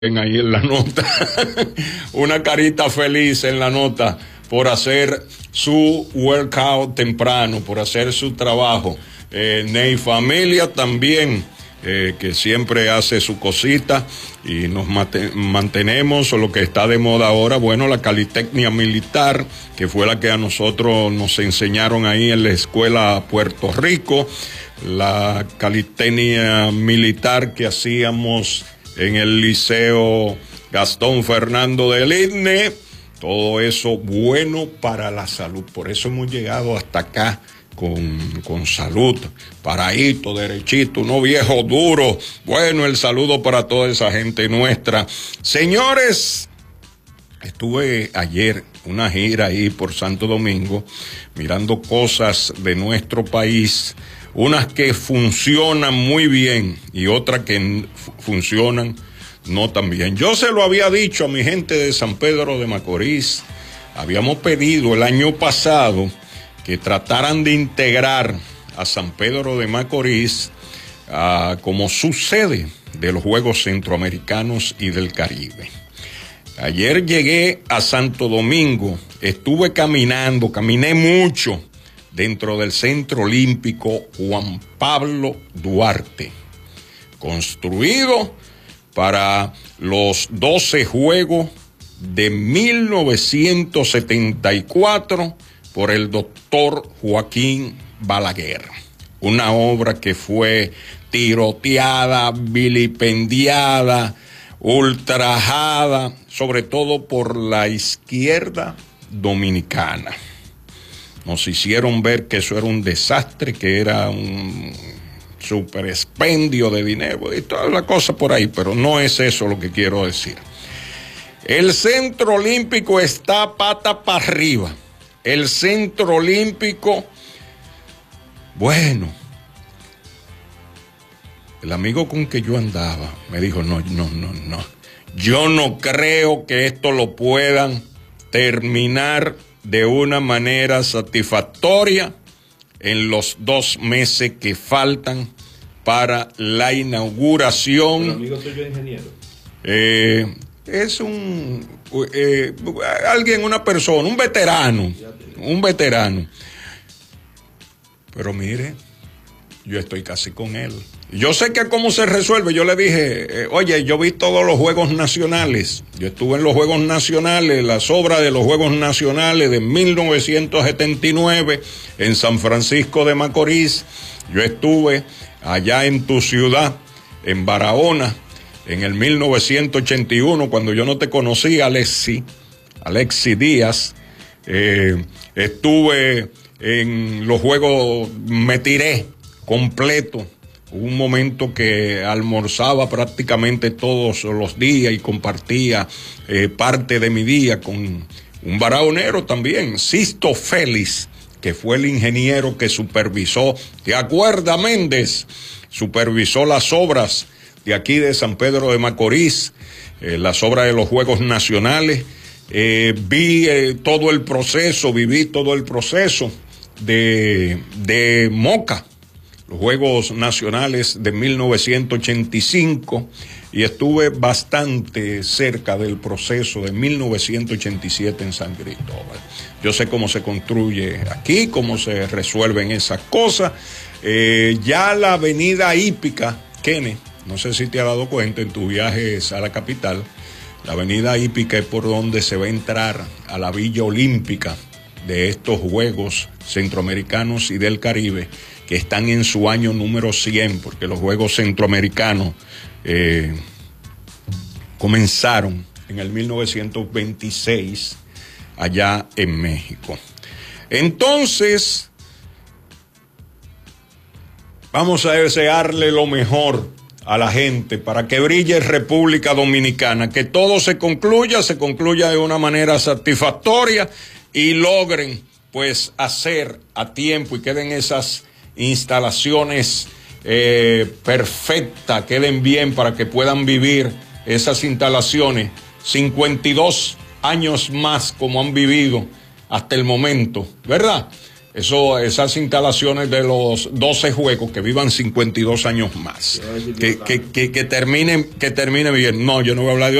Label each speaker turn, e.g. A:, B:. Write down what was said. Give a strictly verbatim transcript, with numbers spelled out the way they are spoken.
A: ahí en la nota, una carita feliz en la nota por hacer su workout temprano, por hacer su trabajo. Eh, Ney Familia también, eh, que siempre hace su cosita y nos mantenemos, o lo que está de moda ahora, bueno, la calitecnia militar, que fue la que a nosotros nos enseñaron ahí en la escuela Puerto Rico, la calitecnia militar que hacíamos en el Liceo Gastón Fernando del Isne, todo eso bueno para la salud. Por eso hemos llegado hasta acá con, con salud, paradito, derechito, no viejo duro. Bueno, el saludo para toda esa gente nuestra. Señores, estuve ayer una gira ahí por Santo Domingo, mirando cosas de nuestro país, unas que funcionan muy bien y otras que funcionan no tan bien. Yo se lo había dicho a mi gente de San Pedro de Macorís, habíamos pedido el año pasado que trataran de integrar a San Pedro de Macorís uh, como su sede de los Juegos Centroamericanos y del Caribe. Ayer llegué a Santo Domingo, estuve caminando, caminé mucho dentro del Centro Olímpico Juan Pablo Duarte, construido para los doce Juegos de mil novecientos setenta y cuatro por el doctor Joaquín Balaguer. Una obra que fue tiroteada, vilipendiada, ultrajada, sobre todo por la izquierda dominicana. Nos hicieron ver que eso era un desastre, que era un super expendio de dinero y toda la cosa por ahí, pero no es eso lo que quiero decir. El Centro Olímpico está pata para arriba. El Centro Olímpico, bueno, el amigo con que yo andaba me dijo, no, no, no, no, yo no creo que esto lo puedan terminar de una manera satisfactoria en los dos meses que faltan para la inauguración.
B: ¿El amigo tuyo es ingeniero?
A: Eh, es un eh, alguien, una persona, un veterano, un veterano. Pero mire, yo estoy casi con él. Yo sé que cómo se resuelve. Yo le dije, eh, oye, yo vi todos los Juegos Nacionales. Yo estuve en los Juegos Nacionales, las obras de los Juegos Nacionales de mil novecientos setenta y nueve en San Francisco de Macorís. Yo estuve allá en tu ciudad, en Barahona, en el mil novecientos ochenta y uno, cuando yo no te conocía, Alexi, Alexi Díaz. Eh, estuve en los Juegos, me tiré completo. Hubo un momento que almorzaba prácticamente todos los días y compartía eh, parte de mi día con un barahonero también, Sisto Félix, que fue el ingeniero que supervisó, ¿te acuerdas, Méndez? Supervisó las obras de aquí de San Pedro de Macorís, eh, las obras de los Juegos Nacionales. Eh, vi eh, todo el proceso, viví todo el proceso de, de Moca, los Juegos Nacionales de mil novecientos ochenta y cinco, y estuve bastante cerca del proceso de mil novecientos ochenta y siete en San Cristóbal. Yo sé cómo se construye aquí, cómo se resuelven esas cosas. Eh, ya la avenida hípica, Kenneth, no sé si te has dado cuenta en tus viajes a la capital, la avenida hípica es por donde se va a entrar a la Villa Olímpica de estos Juegos Centroamericanos y del Caribe, que están en su año número cien, porque los Juegos Centroamericanos eh, comenzaron en el mil novecientos veintiséis allá en México. Entonces, vamos a desearle lo mejor a la gente para que brille República Dominicana, que todo se concluya, se concluya de una manera satisfactoria y logren pues hacer a tiempo y queden esas instalaciones eh, perfectas, queden bien para que puedan vivir esas instalaciones cincuenta y dos años más como han vivido hasta el momento, ¿verdad? Eso, esas instalaciones de los doce juegos, que vivan cincuenta y dos años más. Que, que, que, que terminen, que terminen bien. No, yo no voy a hablar de